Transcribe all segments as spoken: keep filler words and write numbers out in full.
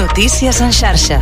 Notícies en xarxa.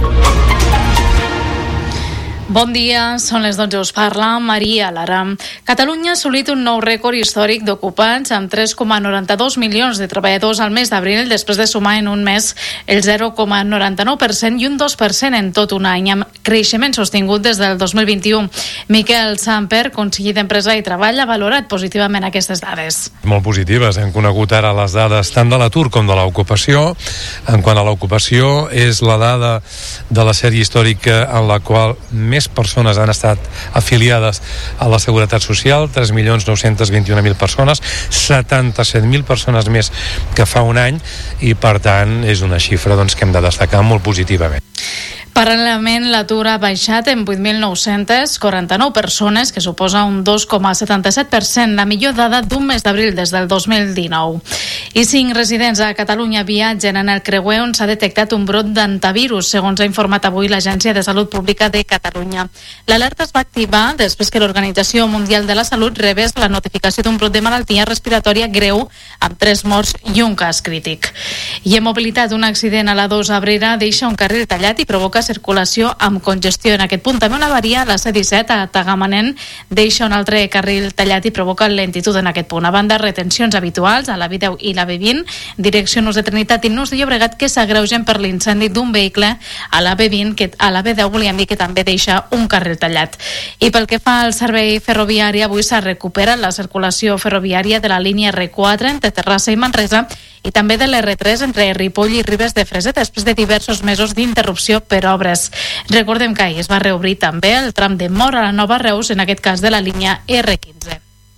Bon dia, són les dotze, us parla Maria Lara. Catalunya ha assolit un nou rècord històric d'ocupants amb tres coma noranta-dos milions de treballadors al mes d'abril, després de sumar en un mes el zero coma noranta-nou per cent i un dos per cent en tot un any, amb creixement sostingut des del dos mil vint-i-u. Miquel Samper, conseller d'Empresa i Treball, ha valorat positivament aquestes dades. Molt positives. Hem conegut ara les dades tant de l'atur com de l'ocupació. En quant a l'ocupació, és la dada de la sèrie històrica en la qual més persones han estat afiliades a la Seguretat Social, tres milions nou-cents vint-i-un mil persones, setanta-set mil persones més que fa un any, i per tant és una xifra doncs, que hem de destacar molt positivament. Paral·lelament, l'atur ha baixat en vuit mil nou-cents quaranta-nou persones, que suposa un dos coma setanta-set per cent, la millor dada d'un mes d'abril des del dos mil dinou. I cinc residents a Catalunya viatgen en el creuer on s'ha detectat un brot d'antivirus, segons ha informat avui l'Agència de Salut Pública de Catalunya. L'alerta es va activar després que l'Organització Mundial de la Salut rebés la notificació d'un brot de malaltia respiratòria greu amb tres morts i un cas crític. I en mobilitat, un accident a la dos Abrera deixa un carril tallat i provoca circulació amb congestió en aquest punt. També una avaria a la C disset a Tagamanent deixa un altre carril tallat i provoca lentitud en aquest punt. A banda, retencions habituals a la B deu i la B vint, direcció Nus de Trinitat i Nus de Llobregat, que s'agreugen per l'incendi d'un vehicle a la B vint, que a la B deu volíem dir que també deixa un carril tallat. I pel que fa al servei ferroviari, avui s'ha recuperat la circulació ferroviària de la línia R quatre entre Terrassa i Manresa i també de l'R tres entre Ripoll i Ribes de Freser, després de diversos mesos d'interrupció per obres. Recordem que ahir es va reobrir també el tram de Móra a la Nova Reus, en aquest cas de la línia R quinze.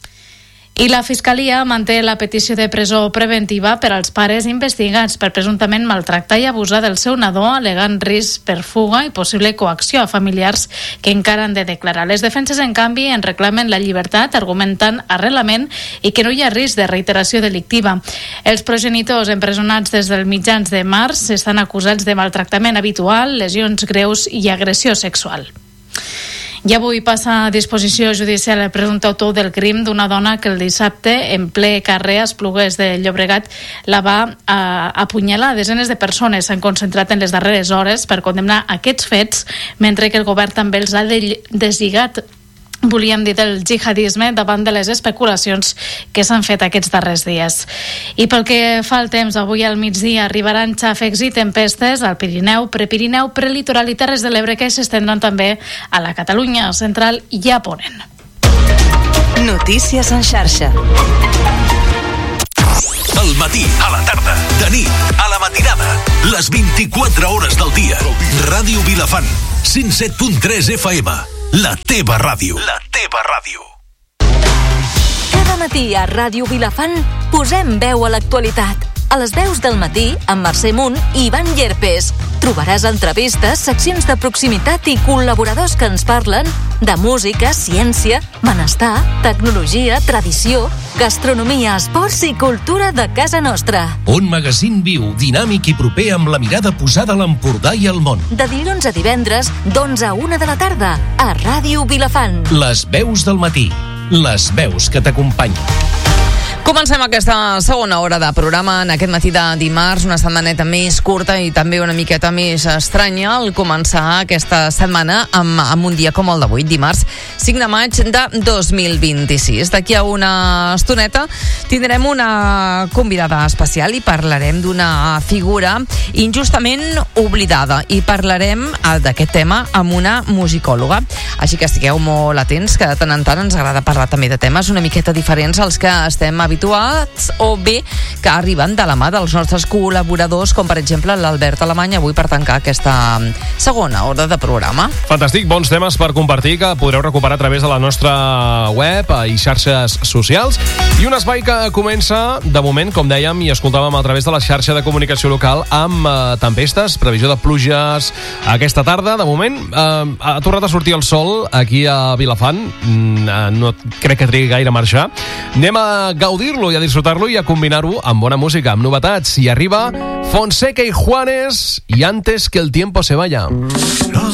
I la Fiscalia manté la petició de presó preventiva per als pares investigats per presumptament maltractar i abusar del seu nadó, alegant risc per fuga i possible coacció a familiars que encara han de declarar. Les defenses, en canvi, en reclamen la llibertat, argumentant arrelament i que no hi ha risc de reiteració delictiva. Els progenitors empresonats des dels mitjans de març estan acusats de maltractament habitual, lesions greus i agressió sexual. I avui passa a disposició judicial el presumpte autor del crim d'una dona que el dissabte, en ple carrer a Esplugues de Llobregat, la va a, apunyalar. Desenes de persones s'han concentrat en les darreres hores per condemnar aquests fets, mentre que el govern també els ha de, deslligat volíem dir del jihadisme davant de les especulacions que s'han fet aquests darrers dies. I pel que fa al temps, avui al migdia arribaran xàfecs i tempestes al Pirineu, Prepirineu, Prelitoral i Terres de l'Ebre, que s'estendran també a la Catalunya central i a Ponent. Notícies en xarxa. Al matí, a la tarda, de nit, a la matinada, les vint-i-quatre hores del dia. Ràdio Vilafant, cent set punt tres F M. La teva ràdio. La teva ràdio. Cada matí a Ràdio Vilafant posem veu a l'actualitat. A les veus del matí, amb Mercè Munt i Ivan Llerpes. Trobaràs entrevistes, seccions de proximitat i col·laboradors que ens parlen de música, ciència, benestar, tecnologia, tradició, gastronomia, esports i cultura de casa nostra. Un magazín viu, dinàmic i proper amb la mirada posada a l'Empordà i al món. De dilluns a divendres, d'onze a una de la tarda, a Ràdio Vilafant. Les veus del matí. Les veus que t'acompanyen. Comencem aquesta segona hora de programa en aquest matí de dimarts, una setmaneta més curta i també una miqueta més estranya al començar aquesta setmana amb, amb un dia com el d'avui, dimarts cinc de maig de dos mil vint-i-sis. D'aquí a una estoneta tindrem una convidada especial i parlarem d'una figura injustament oblidada i parlarem d'aquest tema amb una musicòloga. Així que estigueu molt atents, que de tant en tant ens agrada parlar també de temes una miqueta diferents als que estem habituats habituats o bé que arriben de la mà dels nostres col·laboradors, com per exemple l'Albert Alemany, avui per tancar aquesta segona hora de programa. Fantàstic, bons temes per compartir que podreu recuperar a través de la nostra web i xarxes socials, i un espai que comença de moment, com dèiem i escoltàvem a través de la xarxa de comunicació local, amb eh, tempestes, previsió de pluges aquesta tarda. De moment eh, ha tornat a sortir el sol aquí a Vilafant, mm, no crec que trigui gaire a marxar. Anem a gaudir-lo i a disfrutar-lo i a combinar-ho amb bona música, amb novetats. I arriba Fonseca y Juanes i Antes que el tiempo se vaya. Los